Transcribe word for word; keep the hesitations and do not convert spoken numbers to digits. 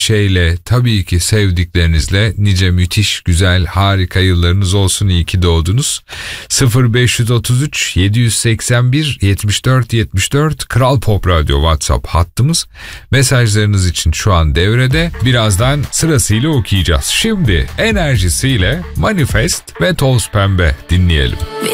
şeyle, tabii ki sevdiklerinizle nice müthiş, güzel, harika yıllarınız olsun. İyi ki doğdunuz. sıfır beş otuz üç yedi seksen bir yetmiş dört yetmiş dört Kral Pop Radyo WhatsApp hattımız. Mesajlarınız için şu an devrede. Birazdan sırasıyla okuyacağız. Şimdi enerjisiyle Manifest ve Toz Pembe dinleyelim.